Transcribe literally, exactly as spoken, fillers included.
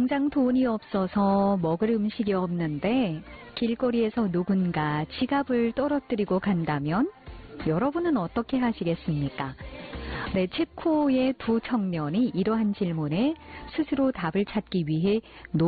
당장 돈이 없어서 먹을 음식이 없는데 길거리에서 누군가 지갑을 떨어뜨리고 간다면 여러분은 어떻게 하시겠습니까? 네, 체코의 두 청년이 이러한 질문에 스스로 답을 찾기 위해 노